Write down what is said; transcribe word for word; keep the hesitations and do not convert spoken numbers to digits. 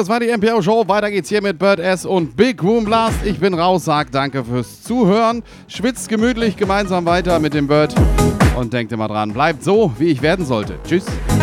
das war die M P O Show. Weiter geht's hier mit Bird S und Big Room Blast. Ich bin raus, sag danke fürs Zuhören. Schwitzt gemütlich gemeinsam weiter mit dem Bird. Und denkt immer dran, bleibt so, wie ich werden sollte. Tschüss.